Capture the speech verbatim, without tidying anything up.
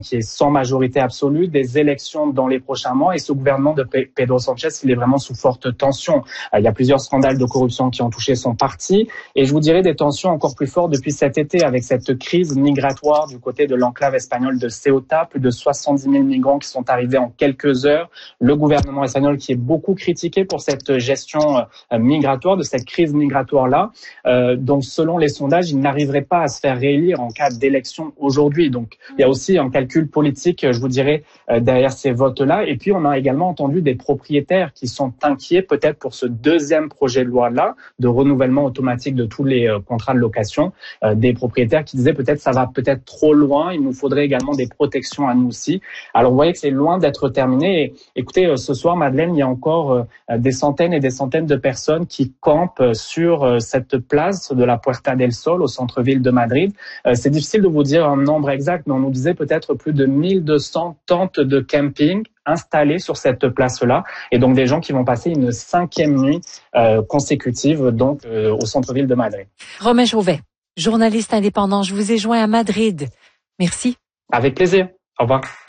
qui est sans majorité absolue, des élections dans les prochains mois, et ce gouvernement de Pedro Sanchez, il est vraiment sous forte tension. Il y a plusieurs scandales de corruption qui ont touché son parti, et je vous dirais des tensions encore plus fortes depuis cet été avec cette crise migratoire du côté de l'enclave espagnole de Ceuta. Plus de soixante-dix mille migrants qui sont arrivés en quelques heures. Le gouvernement espagnol qui est beaucoup critiqué pour cette gestion migratoire, de cette crise migratoire-là. Euh, donc, selon les sondages, il n'arriverait pas à se faire réélire en cas d'élection aujourd'hui. Donc, il y a aussi un calcul politique, je vous dirais, euh, derrière ces votes-là. Et puis, on a également entendu des propriétaires qui sont inquiets peut-être pour ce deuxième projet de loi-là, de renouvellement automatique de tous les euh, contrats de location. Euh, des propriétaires qui disaient peut-être ça va peut-être trop loin, il nous faudrait également des protections à nous aussi. Alors, vous voyez que c'est loin d'être terminé. Et, écoutez, euh, ce soir, Madeleine, il y a encore euh, des centaines et des centaines de personnes qui campent sur euh, cette place de la Puerta del Sol au centre-ville de Madrid. Euh, c'est difficile de vous dire un nombre exact, mais on nous disait peut-être plus de mille deux cents tentes de camping installées sur cette place-là, et donc des gens qui vont passer une cinquième nuit euh, consécutive donc euh, au centre-ville de Madrid. Romain Chauvet, journaliste indépendant, je vous ai joint à Madrid. Merci. Avec plaisir. Au revoir.